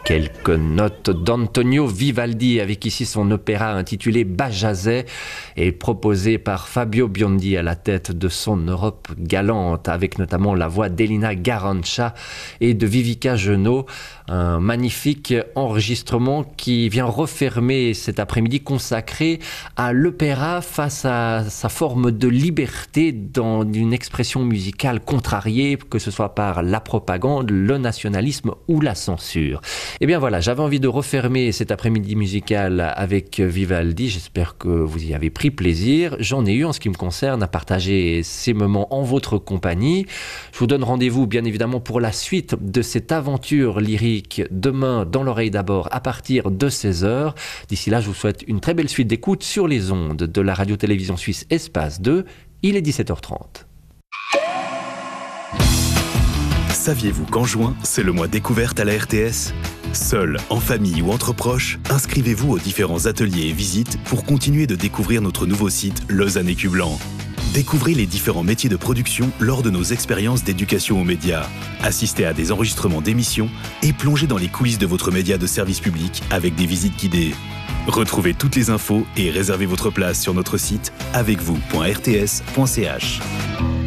Quelques notes d'Antonio Vivaldi avec ici son opéra intitulé Bajazet et proposé par Fabio Biondi à la tête de son Europe galante avec notamment la voix d'Elina Garancha et de Vivica Genot. Un magnifique enregistrement qui vient refermer cet après-midi consacré à l'opéra face à sa forme de liberté dans une expression musicale contrariée, que ce soit par la propagande, le nationalisme ou la censure. Eh bien voilà, j'avais envie de refermer cet après-midi musical avec Vivaldi. J'espère que vous y avez pris plaisir. J'en ai eu en ce qui me concerne à partager ces moments en votre compagnie. Je vous donne rendez-vous bien évidemment pour la suite de cette aventure lyrique demain dans l'oreille d'abord à partir de 16h. D'ici là, je vous souhaite une très belle suite d'écoute sur les ondes de la radio-télévision suisse Espace 2. Il est 17h30. Saviez-vous qu'en juin, c'est le mois découverte à la RTS ? Seul, en famille ou entre proches, inscrivez-vous aux différents ateliers et visites pour continuer de découvrir notre nouveau site Lausanne Écu Blanc. Découvrez les différents métiers de production lors de nos expériences d'éducation aux médias. Assistez à des enregistrements d'émissions et plongez dans les coulisses de votre média de service public avec des visites guidées. Retrouvez toutes les infos et réservez votre place sur notre site avecvous.rts.ch.